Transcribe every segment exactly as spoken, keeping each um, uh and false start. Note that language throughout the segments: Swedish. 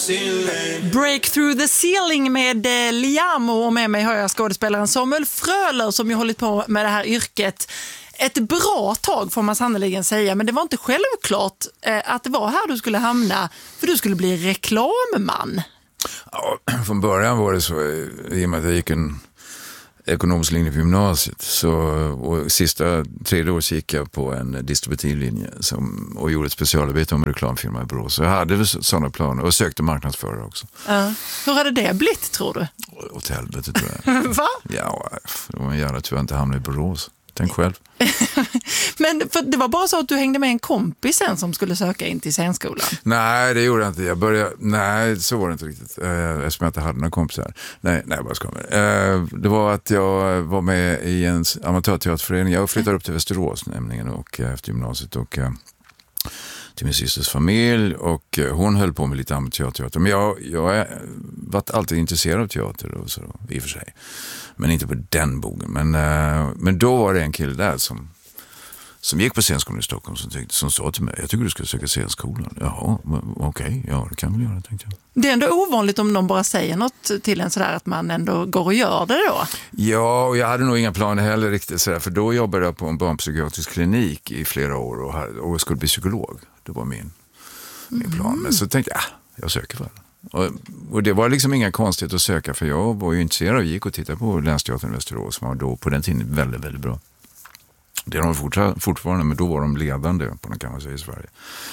Break through the ceiling med eh, Liamo, och med mig har jag skådespelaren Samuel Fröler som ju hållit på med det här yrket ett bra tag, får man sannoliken säga, men det var inte självklart eh, att det var här du skulle hamna, för du skulle bli reklamman. Ja, från början var det så, i och med att jag gick en ekonomisk linje på gymnasiet, så, och sista tredje året gick jag på en distributivlinje som, och gjorde ett specialarbete om reklamfirma i Borås. Så jag hade sådana planer och sökte marknadsförare också. Uh, hur hade det blivit, tror du? Åt helvete, tror jag. Va? Ja, det var en jävla tur att jag inte hamnade i Borås. Tänk själv. Men för det var bara så att du hängde med en kompis sen som skulle söka in till scenskolan? Nej, det gjorde jag inte. Jag började, nej, så var det inte riktigt. Eh, eftersom jag inte hade några kompisar. Nej, nej, bara skojar. Eh, det var att jag var med i en amatörteaterförening. Jag flyttade upp till Västerås nämligen, och efter gymnasiet, och eh, till min systers familj, och eh, hon höll på med lite amatörteater. Men jag, jag har varit alltid intresserad av teater och så, i och för sig. Men inte på den bogen. Men, eh, men då var det en kille där som som gick på scenskolan i Stockholm som, tyckte, som sa till mig, jag tycker du ska söka scenskolan. Ja, okej, okay, ja, det kan väl göra, tänkte jag. Det är ändå ovanligt om någon bara säger något till en sådär, att man ändå går och gör det då. Ja, och jag hade nog inga planer heller riktigt sådär, för då jobbade jag på en barnpsykiatrisk klinik i flera år och, och skulle bli psykolog. Det var min, min mm. plan. Men så tänkte jag, ja, jag söker för det. Och, och det var liksom inga konstigt att söka, för jag var ju intresserad och gick och tittade på Länsteatern i Västerås, som var då på den tiden väldigt, väldigt bra. Det är de fortfarande, men då var de ledande på den, kan man säga, i Sverige.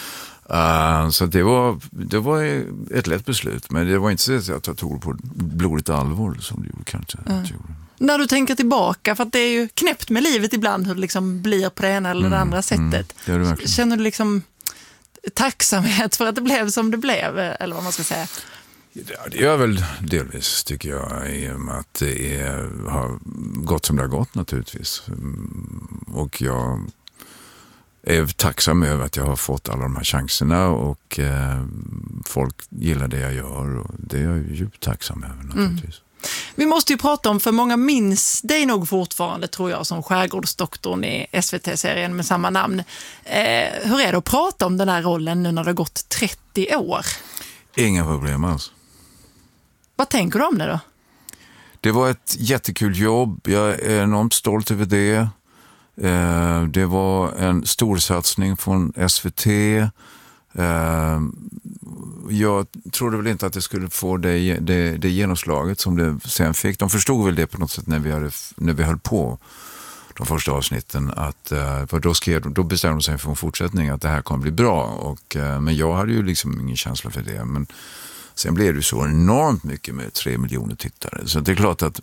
Uh, så det var, det var ett lätt beslut, men det var inte så att jag tog på blodigt allvar som du kanske mm. gjorde. När du tänker tillbaka, för att det är ju knäppt med livet ibland hur det liksom blir på det ena eller mm, det andra sättet. Mm, det är det verkligen. Känner du liksom tacksamhet för att det blev som det blev, eller vad man ska säga? Ja, det gör väl delvis, tycker jag, i och med att det är, har gått som det har gått naturligtvis. Och jag är tacksam över att jag har fått alla de här chanserna, och eh, folk gillar det jag gör, och det är jag djupt tacksam över naturligtvis. Mm. Vi måste ju prata om, för många minns dig nog fortfarande, tror jag, som skärgårdsdoktorn i S V T-serien med samma namn. Eh, hur är det att prata om den här rollen nu när det har gått trettio år? Inga problem alls. Vad tänker du om det då? Det var ett jättekul jobb. Jag är enormt stolt över det. Eh, det var en stor satsning från S V T. Eh, jag trodde väl inte att det skulle få det, det, det genomslaget som det sen fick. De förstod väl det på något sätt när vi, hade, när vi höll på de första avsnitten. Att, eh, för då, skrev, då bestämde de sig för en fortsättning att det här kommer bli bra. Och, eh, men jag hade ju liksom ingen känsla för det. Men sen blev det så enormt mycket med tre miljoner tittare. Så det är klart att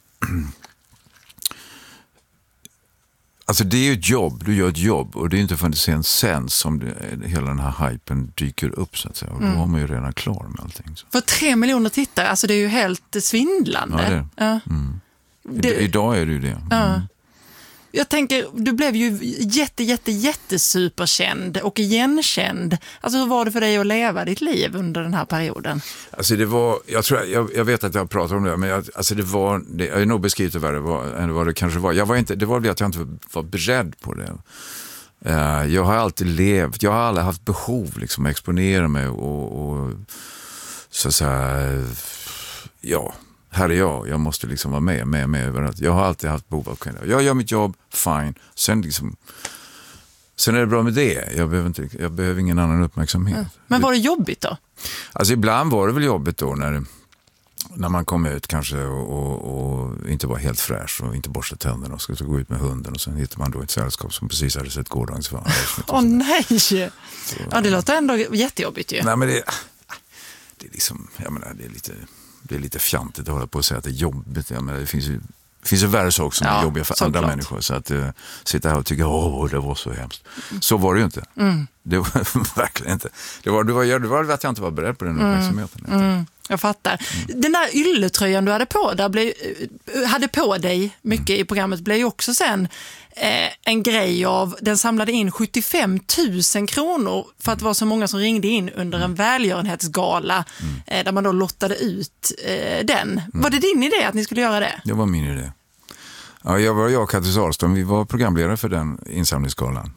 alltså det är ju ett jobb, du gör ett jobb, och det är inte förrän sen sen som det, hela den här hypen dyker upp, så att säga. Och då mm. har man ju redan klar med allting. Så. För tre miljoner tittare, alltså det är ju helt svindlande. Ja, det är. Ja. Mm. Det, idag är det ju det. Mm. Ja. Jag tänker, du blev ju jätte, jätte, jätte superkänd och igenkänd. Alltså hur var det för dig att leva ditt liv under den här perioden? Alltså det var, jag tror, jag, jag vet att jag pratar om det, men jag, alltså det var, det, jag är nog beskrivit vad det var, än vad det kanske var. Jag var inte, det var väl att jag inte var beredd på det. Uh, jag har alltid levt, jag har aldrig haft behov liksom att exponera mig och, och så att säga, ja, här är jag, jag måste liksom vara med, med, med överallt. Jag har alltid haft behov av att kunna. Jag gör mitt jobb, fine. Sen liksom, sen är det bra med det. Jag behöver, inte, jag behöver ingen annan uppmärksamhet. Mm. Men var det jobbigt då? Alltså ibland var det väl jobbigt då när, när man kom ut kanske och, och, och inte var helt fräsch och inte borsta tänderna och skulle gå ut med hunden, och sen hittar man då ett sällskap som precis hade sett gårdagens varv. Åh oh, nej! Så, ja, det låter ändå jättejobbigt ju. Nej, men det, det är liksom, jag menar, det är lite... Det är lite fjantigt att hålla på att säga att det är jobbigt. Ja, men det finns ju, det finns ju värre saker som ja, är jobbiga för andra klart. människor. Så att uh, sitta här och tycka, åh, det var så hemskt. Mm. Så var det ju inte. Mm. Det var verkligen inte. Det var, det var, det var att jag inte var beredd på den uppmärksamheten. Mm. Mm. Jag fattar. Mm. Den där ylletröjan du hade på, där blev, hade på dig mycket mm. i programmet, blev ju också sen eh, en grej av, den samlade in sjuttiofem tusen kronor för att det var så många som ringde in under en välgörenhetsgala mm. eh, där man då lottade ut eh, den. Mm. Var det din idé att ni skulle göra det? Det var min idé. Ja, jag var jag och Kattis Ahlström, vi var programledare för den insamlingsgalan.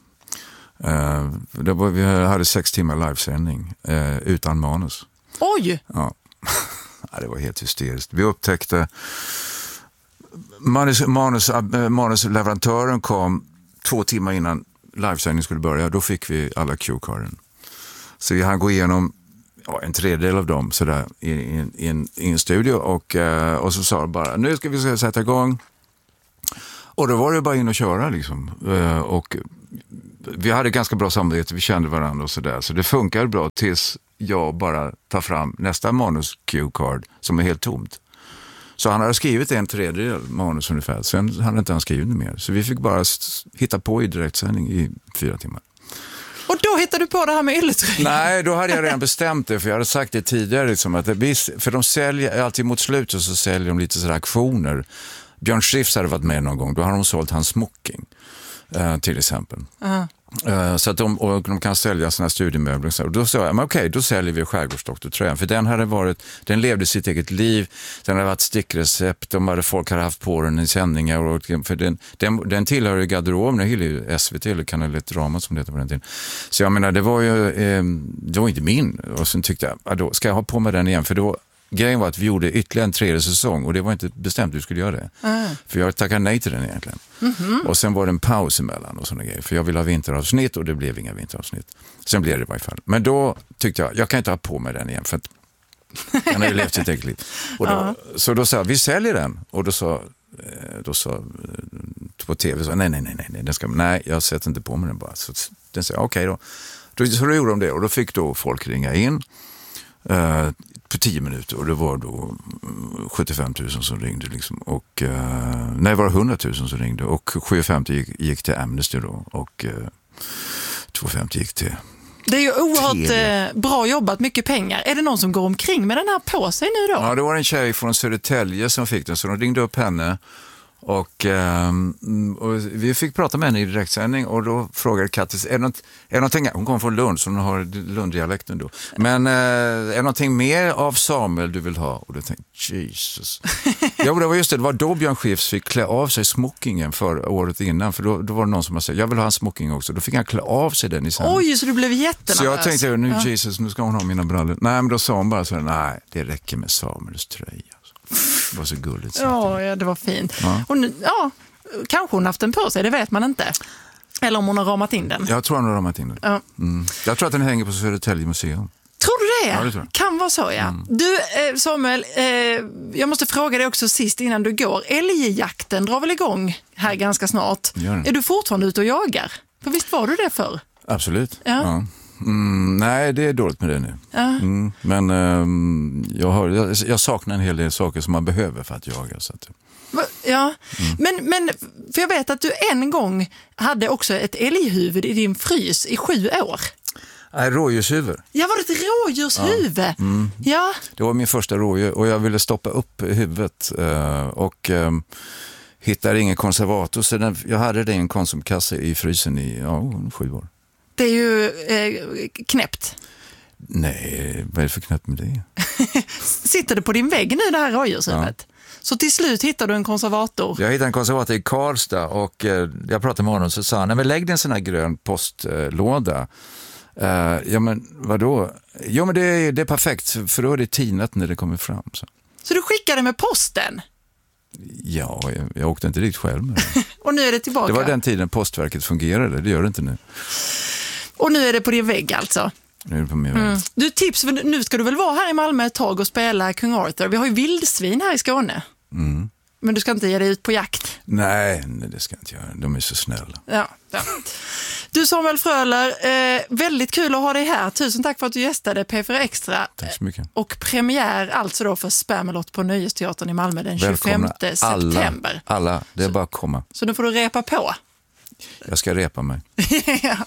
Uh, det var, vi hade sex timmar livesändning uh, utan manus. Oj! Ja, Ja, det var helt hysteriskt. Vi upptäckte manus, manus, manusleverantören kom två timmar innan livesändning skulle börja. Då fick vi alla cue-carden. Så vi hann gå igenom ja, en tredjedel av dem sådär, i, i, i, en, i en studio och, uh, och så sa de bara, nu ska vi sätta igång. Och då var det bara in och köra liksom. Uh, och vi hade ganska bra samarbete, vi kände varandra och sådär. Så det funkar bra tills jag bara tar fram nästa manus cue-card som är helt tomt. Så han hade skrivit en tredjedel manus ungefär, sen hade inte han skrivit mer. Så vi fick bara hitta på i direktsändning i fyra timmar. Och då hittade du på det här med ylletröjan? Nej, då hade jag redan bestämt det, för jag hade sagt det tidigare. Liksom, att det, för de säljer, alltid mot slutet så säljer de lite sådär aktioner. Björn Skifs hade varit med någon gång, då har de sålt hans smoking eh, till exempel. Uh-huh. Uh, så att de, och de kan sälja såna studiemöbler. Så. Och då sa jag, men okej, då säljer vi Skärgårdsdoktortröjan. För den hade varit, den levde sitt eget liv. Den hade varit stickrecept. De hade, folk hade haft på den i sändningar. Och, för den, den, den tillhör ju garderoben. Den tillhör S V T eller Kanal ett Drama som det heter på den tiden. Så jag menar, det var ju eh, det var inte min. Och sen tyckte jag, ja, då ska jag ha på mig den igen. För då grejen var att vi gjorde ytterligare en tredje säsong och det var inte bestämt att vi skulle göra det. Mm. För jag tackade nej till den egentligen. Mm-hmm. Och sen var det en paus emellan och sådana grejer. För jag ville ha vinteravsnitt och det blev inga vinteravsnitt. Sen blev det i varje fall. Men då tyckte jag, jag kan inte ha på mig den igen för att den har ju levt sitt eget liv. Och då, uh-huh. Så då sa jag, vi säljer den. Och då sa, då sa på tv, så, nej, nej, nej, nej, den ska, nej, jag sätter inte på mig den bara. Så den sa, okej okay då. då. Så då gjorde de det och då fick då folk ringa in. Uh, på tio minuter och det var då sjuttiofem tusen som ringde liksom. Och uh, nej, det var hundra tusen som ringde och sjuhundrafemtio gick, gick till Amnesty då och uh, tvåhundrafemtio gick till Det är ju oerhört eh, bra jobbat, mycket pengar. Är det någon som går omkring med den här på sig nu då? Ja, det var en tjej från Södertälje som fick den så de ringde upp henne. Och, um, och vi fick prata med henne i direktsändning och då frågade Kattis, är det, något, är det någonting, hon kommer från Lund så hon har Lunddialekten då, men uh, är det någonting mer av Samuel du vill ha? Och då tänkte Jesus. Ja, det var just det, det var då Björn Skifs fick klä av sig smokingen för året innan, för då, då var det någon som hade sagt, jag vill ha en smoking också, då fick han klä av sig den i sändning. Oj, så du blev jättenervös. Så jag tänkte, nu ja. Jesus, nu ska hon ha mina brallor. Nej, men då sa hon bara så här, nej, det räcker med Samuels tröja. Det var så gulligt. Så. Ja, ja, det var fint. Ja. Och nu, ja, kanske hon haft den på sig, det vet man inte. Eller om hon har ramat in den. Jag tror hon har ramat in den. Ja. Mm. Jag tror att den hänger på Södertälje museum. Tror du det? Ja, det tror jag. Kan vara så, ja. Mm. Du, Samuel, eh, jag måste fråga dig också sist innan du går. Älgjakten drar väl igång här ganska snart. Är du fortfarande ute och jagar? För visst var du det förr? Absolut, ja. ja. Mm, nej, det är dåligt med det nu. Ja. Mm, men um, jag, har, jag, jag saknar en hel del saker som man behöver för att jaga. Så att... Ja, mm. men, men för jag vet att du en gång hade också ett älghuvud i din frys i sju år. Nej, rådjurshuvud. Ja, var det ett rådjurshuvud? Ja. Mm. Ja. Det var min första rådjur och jag ville stoppa upp huvudet uh, och... Um, hittade ingen konservator så den, jag hade det i en konsumkasse i frysen i ja, sju år. Det är ju eh, knäppt. Nej, vad är det för knäppt med det? Sitter det på din vägg nu det här rådjurshuvudet? Ja. Så till slut hittar du en konservator? Jag hittade en konservator i Karlstad och eh, jag pratade med honom så sa han, nej men lägg dig en sån här grön postlåda. Eh, ja men vadå? Jo men det är, det är perfekt för då är det tinat när det kommer fram. Så, så du skickade med posten? Ja, jag, jag åkte inte dit själv. Men... och nu är det tillbaka? Det var den tiden Postverket fungerade, det gör det inte nu. Och nu är det på din vägg alltså? Nu är det på min vägg. Mm. Du, tips, för nu ska du väl vara här i Malmö ett tag och spela Kung Arthur. Vi har ju vildsvin här i Skåne. Mm. Men du ska inte ge dig ut på jakt? Nej, nej, det ska jag inte göra. De är så snälla. Ja, ja. Du Samuel Fröler, eh, väldigt kul att ha dig här. Tusen tack för att du gästade P fyra Extra. Tack så mycket. Och premiär alltså då för Spamalot på Nöjesteatern i Malmö den tjugofemte september. Alla, alla. Det är så, bara att komma. Så nu får du repa på. Jag ska repa mig. Ja.